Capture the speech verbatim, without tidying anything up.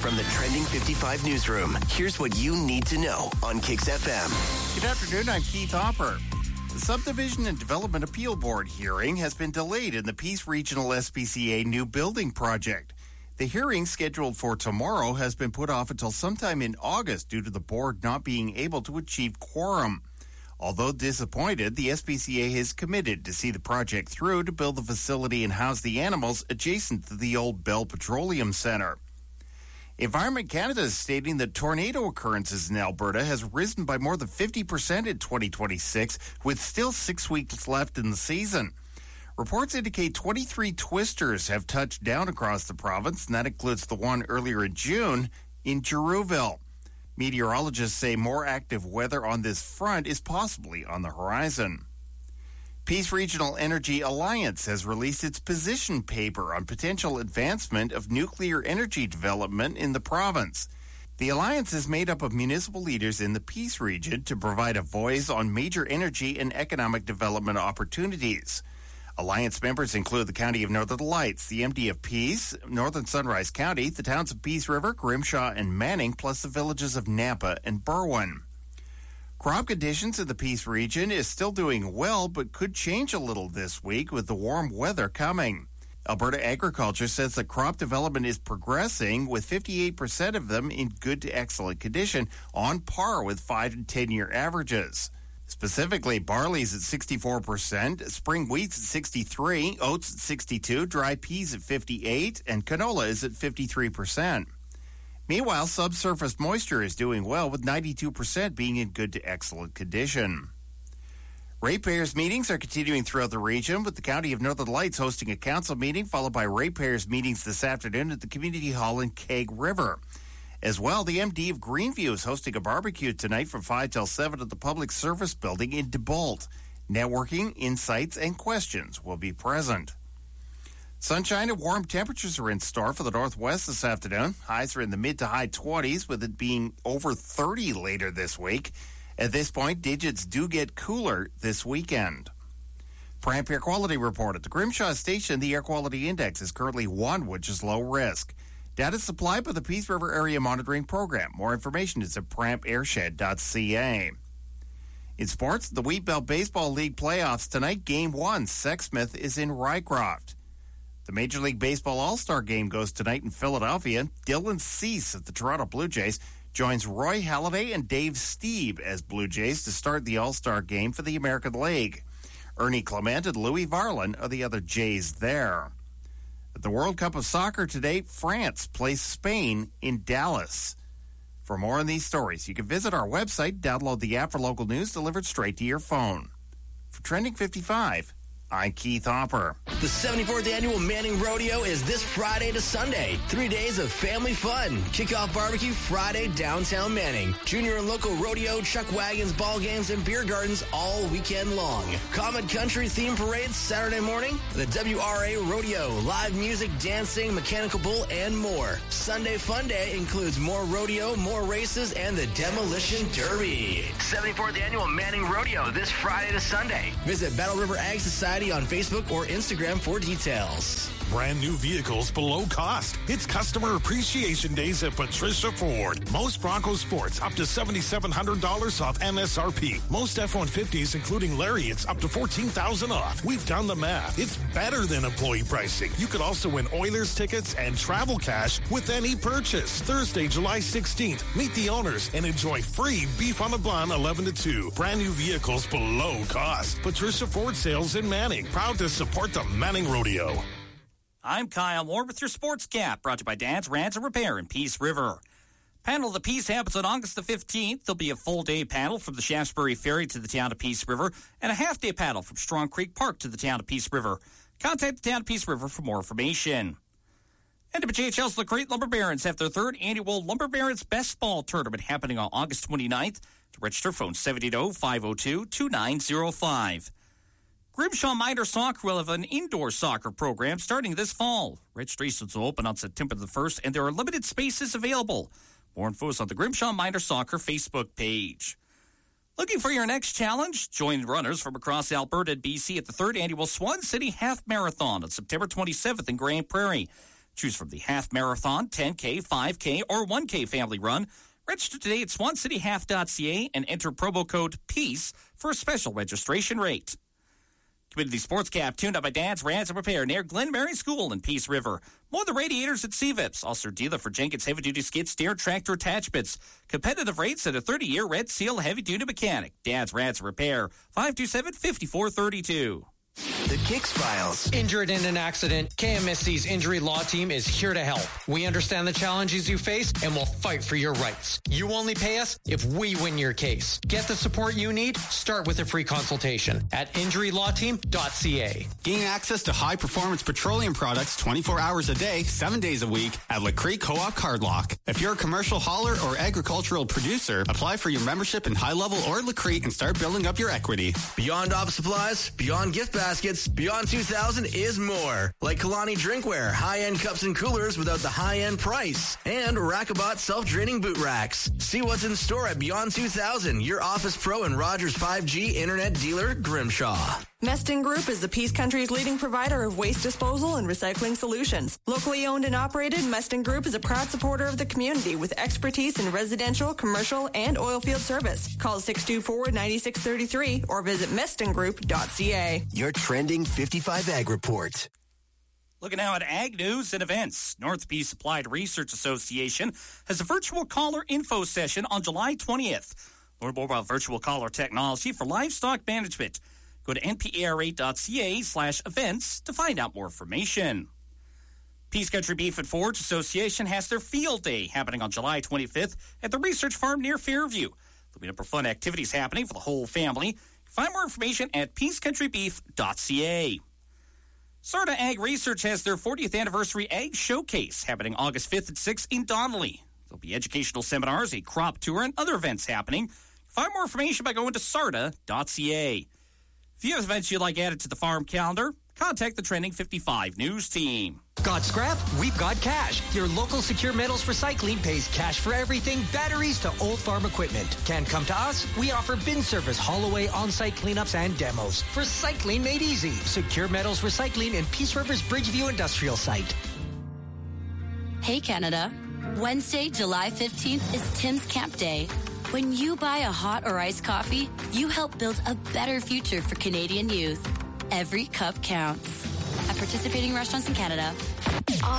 From the Trending fifty-five newsroom, here's what you need to know on Kix F M. Good afternoon, I'm Keith Hopper. The Subdivision and Development Appeal Board hearing has been delayed in the Peace Regional S P C A new building project. The hearing, scheduled for tomorrow, has been put off until sometime in August due to the board not being able to achieve quorum. Although disappointed, the S P C A is committed to see the project through to build the facility and house the animals adjacent to the old Bell Petroleum Center. Environment Canada is stating that tornado occurrences in Alberta has risen by more than fifty percent in twenty twenty-six, with still six weeks left in the season. Reports indicate twenty-three twisters have touched down across the province, and that includes the one earlier in June in Girouville. Meteorologists say more active weather on this front is possibly on the horizon. Peace Regional Energy Alliance has released its position paper on potential advancement of nuclear energy development in the province. The alliance is made up of municipal leaders in the Peace region to provide a voice on major energy and economic development opportunities. Alliance members include the County of Northern Lights, the M D of Peace, Northern Sunrise County, the towns of Peace River, Grimshaw, and Manning, plus the villages of Nampa and Berwyn. Crop conditions in the Peace region is still doing well, but could change a little this week with the warm weather coming. Alberta Agriculture says that crop development is progressing, with fifty-eight percent of them in good to excellent condition, on par with five and ten-year averages. Specifically, barley's at sixty-four percent, spring wheat's at sixty-three, oats at sixty-two, dry peas at fifty-eight, and canola is at fifty-three percent. Meanwhile, subsurface moisture is doing well, with ninety-two percent being in good to excellent condition. Ratepayers meetings are continuing throughout the region, with the County of Northern Lights hosting a council meeting, followed by ratepayers meetings this afternoon at the Community Hall in Keg River. As well, the M D of Greenview is hosting a barbecue tonight from five till seven at the Public Service Building in DeBolt. Networking, insights, and questions will be present. Sunshine and warm temperatures are in store for the Northwest this afternoon. Highs are in the mid to high twenties, with it being over thirty later this week. At this point, digits do get cooler this weekend. Pramp Air Quality Report. At the Grimshaw Station, the Air Quality Index is currently one, which is low risk. Data supplied by the Peace River Area Monitoring Program. More information is at pramp airshed dot c a. In sports, the Wheatbelt Baseball League playoffs tonight, Game one. Sexsmith is in Rycroft. The Major League Baseball All-Star Game goes tonight in Philadelphia. Dylan Cease of the Toronto Blue Jays joins Roy Halladay and Dave Stieb as Blue Jays to start the All-Star Game for the American League. Ernie Clement and Louis Varlin are the other Jays there. At the World Cup of Soccer today, France plays Spain in Dallas. For more on these stories, you can visit our website, download the app for local news delivered straight to your phone. For Trending fifty-five, I'm Keith Hopper. The seventy-fourth Annual Manning Rodeo is this Friday to Sunday. Three days of family fun. Kickoff barbecue Friday, downtown Manning. Junior and local rodeo, chuck wagons, ball games, and beer gardens all weekend long. Comet Country theme parades Saturday morning. The W R A Rodeo, live music, dancing, mechanical bull, and more. Sunday Fun Day includes more rodeo, more races, and the Demolition Derby. seventy-fourth Annual Manning Rodeo this Friday to Sunday. Visit Battle River Ag Society on Facebook or Instagram for details. Brand new vehicles below cost. It's Customer Appreciation Days at Patricia Ford. Most Bronco Sports up to seven thousand seven hundred dollars off M S R P. Most F one fifties, including Lariats, up to fourteen thousand dollars off. We've done the math. It's better than employee pricing. You could also win Oilers tickets and travel cash with any purchase. Thursday, July sixteenth. Meet the owners and enjoy free beef on the bun eleven to two. Brand new vehicles below cost. Patricia Ford Sales in Manning. Proud to support the Manning Rodeo. I'm Kyle Moore with your Sports Cap, brought to you by Dan's Ranch and Repair in Peace River. Panel of the Peace happens on August the fifteenth. There'll be a full-day panel from the Shaftesbury Ferry to the town of Peace River and a half-day panel from Strong Creek Park to the town of Peace River. Contact the town of Peace River for more information. And the J H L's LaCrete Lumber Barons have their third annual Lumber Barons Best Ball Tournament happening on August twenty-ninth. To register, phone seven eight zero, five zero two, two nine zero five. Grimshaw Minor Soccer will have an indoor soccer program starting this fall. Registrations will open on September the first, and there are limited spaces available. More info is on the Grimshaw Minor Soccer Facebook page. Looking for your next challenge? Join runners from across Alberta and B C at the third annual Swan City Half Marathon on September twenty-seventh in Grand Prairie. Choose from the half marathon, ten K, five K, or one K family run. Register today at swan city half dot c a and enter promo code PEACE for a special registration rate. Community Sports Cap tuned up by Dad's Rants and Repair near Glen Mary School in Peace River. More the radiators at C V I Ps. Also dealer for Jenkins Heavy Duty Skid Steer Tractor Attachments. Competitive rates at a thirty-year Red Seal Heavy Duty Mechanic. Dad's Rants and Repair. five two seven, five four three two. The Kicks Files. Injured in an accident, K M S C's injury law team is here to help. We understand the challenges you face and will fight for your rights. You only pay us if we win your case. Get the support you need. Start with a free consultation at injury law team dot c a. Gain access to high-performance petroleum products twenty-four hours a day, seven days a week at La Creek Co-op Cardlock. If you're a commercial hauler or agricultural producer, apply for your membership in High Level or La Creek and start building up your equity. Beyond office supplies, beyond gift baskets, Beyond two thousand is more. Like Kalani Drinkware, high-end cups and coolers without the high-end price. And Rackabot self-draining boot racks. See what's in store at Beyond two thousand, your Office Pro and Rogers five G internet dealer, Grimshaw. Meston Group is the Peace Country's leading provider of waste disposal and recycling solutions. Locally owned and operated, Meston Group is a proud supporter of the community with expertise in residential, commercial, and oil field service. Call six two four, nine six three three or visit meston group dot c a. Your trending fifty-five Ag Report. Looking now at ag news and events. North Peace Applied Research Association has a virtual caller info session on July twentieth. Learn more about virtual caller technology for livestock management. Go to n p a r a dot c a slash events to find out more information. Peace Country Beef and Forage Association has their field day happening on July twenty-fifth at the Research Farm near Fairview. There'll be a number of fun activities happening for the whole family. Find more information at peace country beef dot c a. Sarda Ag Research has their fortieth anniversary Ag Showcase happening August fifth and sixth in Donnelly. There'll be educational seminars, a crop tour, and other events happening. Find more information by going to sarda dot c a. If you have events you'd like added to the farm calendar, contact the Trending fifty-five News team. Got scrap? We've got cash. Your local Secure Metals Recycling pays cash for everything, batteries to old farm equipment. Can't come to us? We offer bin service, haul away, on-site cleanups, and demos. Recycling made easy. Secure Metals Recycling in Peace River's Bridgeview Industrial Site. Hey, Canada. Wednesday, July fifteenth is Tim's Camp Day. When you buy a hot or iced coffee, you help build a better future for Canadian youth. Every cup counts. At participating restaurants in Canada.